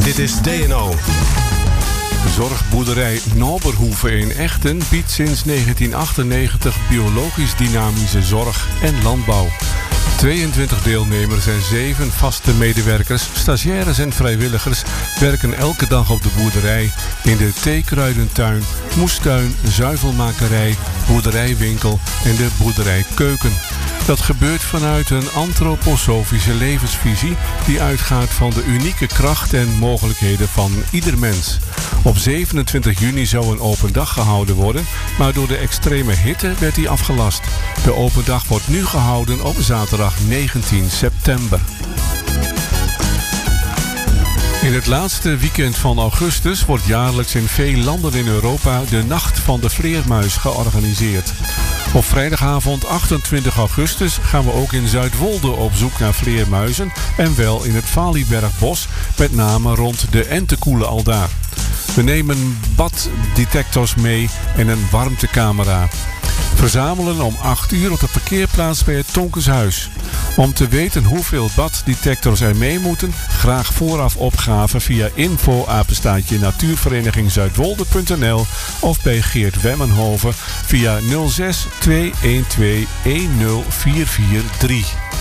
Dit is DNO. Zorgboerderij Noberhoeve in Echten biedt sinds 1998 biologisch dynamische zorg en landbouw. 22 deelnemers en 7 vaste medewerkers, stagiaires en vrijwilligers werken elke dag op de boerderij in de theekruidentuin, moestuin, zuivelmakerij, boerderijwinkel en de boerderijkeuken. Dat gebeurt vanuit een antroposofische levensvisie die uitgaat van de unieke kracht en mogelijkheden van ieder mens. Op 27 juni zou een open dag gehouden worden, maar door de extreme hitte werd die afgelast. De open dag wordt nu gehouden op zaterdag 19 september. In het laatste weekend van augustus wordt jaarlijks in veel landen in Europa de Nacht van de Vleermuis georganiseerd. Op vrijdagavond 28 augustus gaan we ook in Zuidwolde op zoek naar vleermuizen en wel in het Valiebergbos, met name rond de Entekoele aldaar. We nemen baddetectors mee en een warmtecamera. Verzamelen om 8 uur op de parkeerplaats bij het Tonkenshuis. Om te weten hoeveel baddetectors er mee moeten, graag vooraf opgave via info@natuurverenigingzuidwolde.nl of bij Geert Wemmenhoven via 06 212 10443.